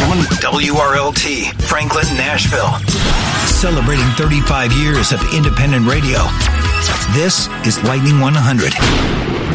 101 WRLT, Franklin, Nashville. Celebrating 35 years of independent radio. This is Lightning 100.